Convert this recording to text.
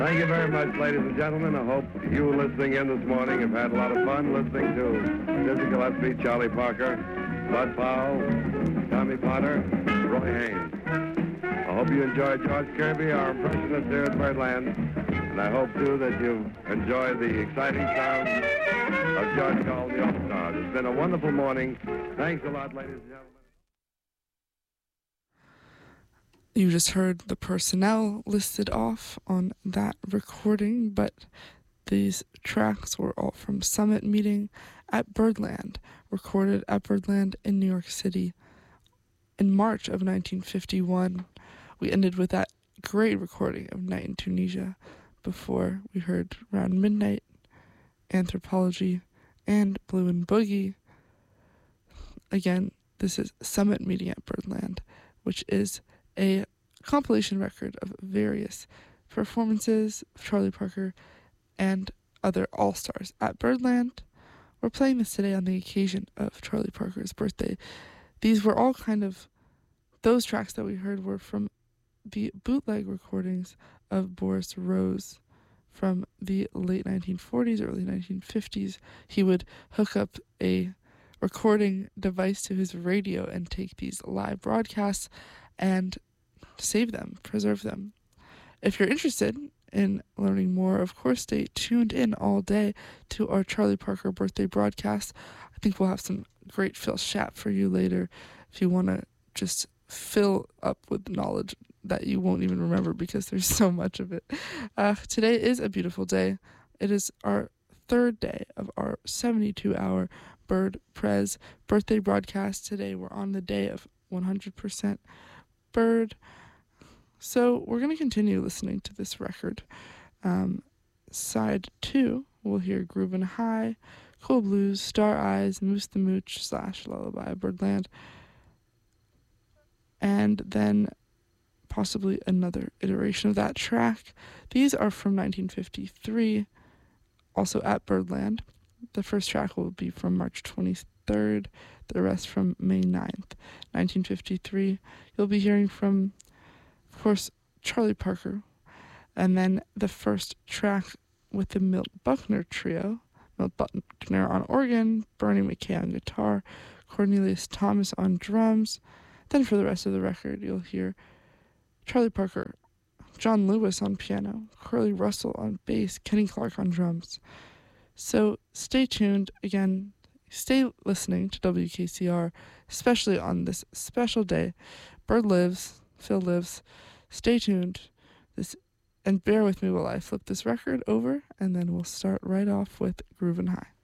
Thank you very much, ladies and gentlemen. I hope you listening in this morning have had a lot of fun listening to Dizzy Gillespie, Charlie Parker, Bud Powell, Tommy Potter, Roy Haynes. I hope you enjoyed George Kirby, our impressionist here at Birdland, and I hope, too, that you enjoyed the exciting sound of George called the All-Stars. It's been a wonderful morning. Thanks a lot, ladies and gentlemen. You just heard the personnel listed off on that recording, but these tracks were all from Summit Meeting at Birdland, recorded at Birdland in New York City in March of 1951. We ended with that great recording of Night in Tunisia before we heard Round Midnight, Anthropology, and Blue and Boogie. Again, this is Summit Meeting at Birdland, which is a compilation record of various performances of Charlie Parker and other all-stars at Birdland. We're playing this today on the occasion of Charlie Parker's birthday. These were all those tracks that we heard were from the bootleg recordings of Boris Rose from the late 1940s, early 1950s. He would hook up a recording device to his radio and take these live broadcasts and save them, preserve them. If you're interested in learning more, of course, stay tuned in all day to our Charlie Parker birthday broadcast. I think we'll have some great Phil Schaap for you later if you want to just fill up with knowledge that you won't even remember because there's so much of it. Today is a beautiful day. It is our third day of our 72-hour Bird Prez birthday broadcast. Today we're on the day of 100% Bird. So we're going to continue listening to this record. Side 2, we'll hear Groovin' High, Cool Blues, Star Eyes, Moose the Mooch / Lullaby Birdland, and then possibly another iteration of that track. These are from 1953, also at Birdland. The first track will be from March 23rd, the rest from May 9th, 1953. You'll be hearing from, of course, Charlie Parker, and then the first track with the Milt Buckner Trio, Milt Buckner on organ, Bernie McKay on guitar, Cornelius Thomas on drums. Then for the rest of the record, you'll hear Charlie Parker, John Lewis on piano, Curly Russell on bass, Kenny Clark on drums. So stay tuned. Again, stay listening to WKCR, especially on this special day. Bird lives, Phil lives. Stay tuned and bear with me while I flip this record over, and then we'll start right off with Groovin' High.